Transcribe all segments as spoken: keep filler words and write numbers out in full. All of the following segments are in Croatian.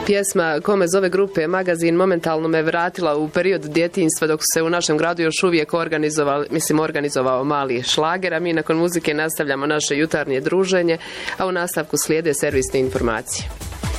Pjesma Ko me zove grupe Magazin momentalno me vratila u period djetinjstva dok se u našem gradu još uvijek organizovao, mislim, organizovao mali šlager, a mi nakon muzike nastavljamo naše jutarnje druženje, a u nastavku slijede servisne informacije.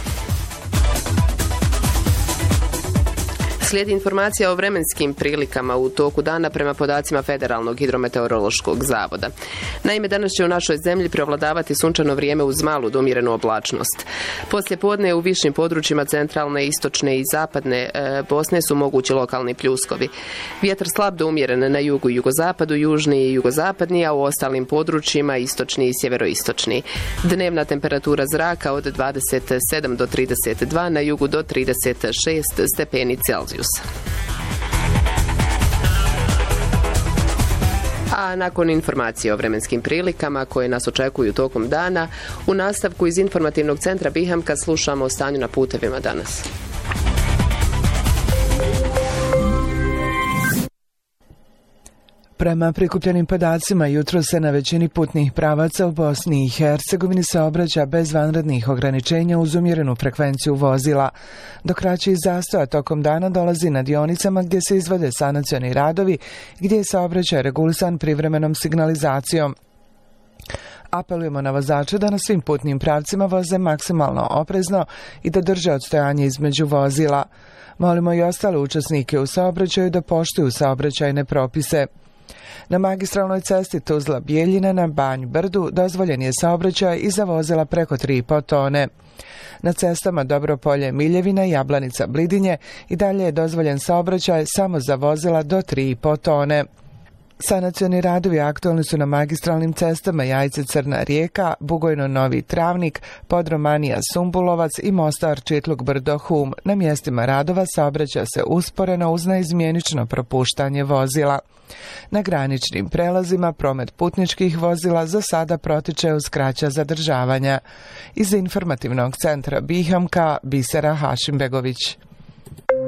Slijedi informacija o vremenskim prilikama u toku dana prema podacima Federalnog hidrometeorološkog zavoda. Naime, danas će u našoj zemlji preovladavati sunčano vrijeme uz malu do umjerenu oblačnost. Poslije podne u višim područjima centralne, istočne i zapadne e, Bosne su mogući lokalni pljuskovi. Vjetar slab do umjeren na jugu i jugozapadu, južni i jugozapadni, a u ostalim područjima istočni i sjeveroistočni. Dnevna temperatura zraka od dvadeset sedam do trideset dva, na jugu do trideset šest stepeni Celzijus. A nakon informacije o vremenskim prilikama koje nas očekuju tokom dana, u nastavku iz informativnog centra Bihamka slušamo o stanju na putevima danas. Prema prikupljenim podacima, jutro se na većini putnih pravaca u Bosni i Hercegovini saobraća bez vanrednih ograničenja uz umjerenu frekvenciju vozila. Do kraćih zastoja tokom dana dolazi na dionicama gdje se izvode sanacioni radovi, gdje je saobraćaj regulisan privremenom signalizacijom. Apelujemo na vozače da na svim putnim pravcima voze maksimalno oprezno i da drže odstojanje između vozila. Molimo i ostale učesnike u saobraćaju da poštuju saobraćajne propise. Na magistralnoj cesti Tuzla-Bijeljina na Banj Brdu dozvoljen je saobraćaj i za vozila preko tri i po tone. Na cestama Dobropolje-Miljevina i Jablanica-Blidinje i dalje je dozvoljen saobraćaj samo za vozila do tri i po tone. Sanacioni radovi aktualni su na magistralnim cestama Jajce-Crna Rijeka, Bugojno-Novi Travnik, Podromanija-Sumbulovac i Mostar Čitluk-Brdo-Hum. Na mjestima radova saobraća se usporeno uz neizmjenično propuštanje vozila. Na graničnim prelazima promet putničkih vozila za sada protiče uz kraća zadržavanja. Iz informativnog centra Bihamka, Bisera Hašimbegović.